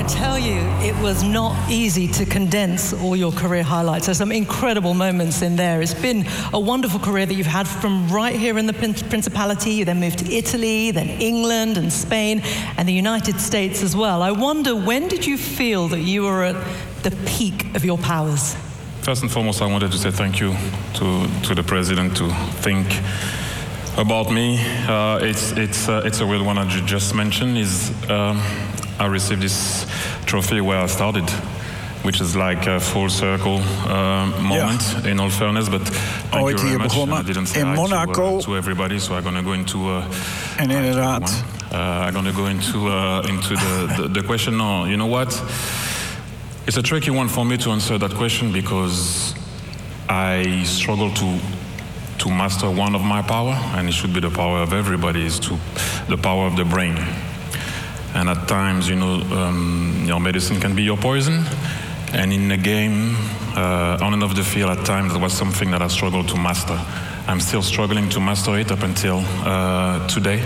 tell you, it was not easy to condense all your career highlights. There's some incredible moments in there. It's been a wonderful career that you've had from right here in the Principality. You then moved to Italy, then England and Spain, and the United States as well. I wonder, when did you feel that you were at the peak of your powers? First and foremost, I wanted to say thank you to the president to think about me. It's a real one I just mentioned. I received this trophy where I started, which is like a full circle moment, in all fairness. But thank you very much. I didn't say in Monaco to everybody, so I'm going to go into. En inderdaad. I'm going to go into the question now. You know what? It's a tricky one for me to answer that question because I struggle to master one of my power, and it should be the power of everybody, is the power of the brain. And at times, your medicine can be your poison. And in the game, on and off the field, at times, it was something that I struggled to master. I'm still struggling to master it up until today.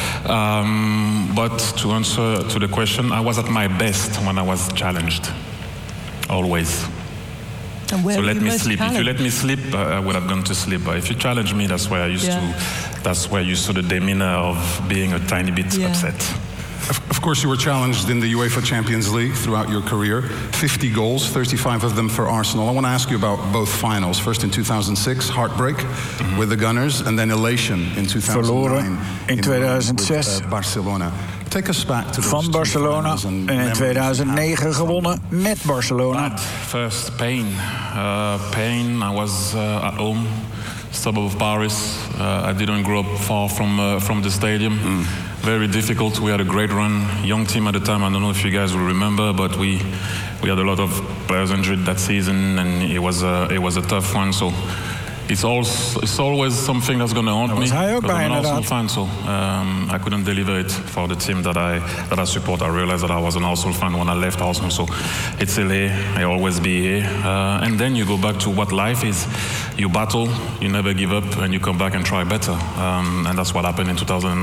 But to answer to the question, I was at my best when I was challenged, always. And where so let me sleep. If you let me sleep, I would have gone to sleep. But if you challenge me, that's where I used to. That's where you saw the demeanor of being a tiny bit upset. Of course, you were challenged in the UEFA Champions League throughout your career. 50 goals, 35 of them for Arsenal. I want to ask you about both finals. First in 2006, heartbreak with the Gunners, and then elation in 2009. Verloren in 2006 with Barcelona. Take us back to van Barcelona en in 2009 gewonnen met Barcelona. But first, pain. I was at home, suburb of Paris. I didn't grow up far from the stadium. Very difficult. We had a great run. Young team at the time. I don't know if you guys will remember, but we had a lot of players injured that season, and it was a tough one. So it's always something that's going to haunt me. Because I'm an Arsenal fan, so I couldn't deliver it for the team that I support. I realized that I was an Arsenal fan when I left Arsenal. So it's LA. I always be here. And then you go back to what life is. You battle, you never give up, and you come back and try better. And that's what happened in 2009.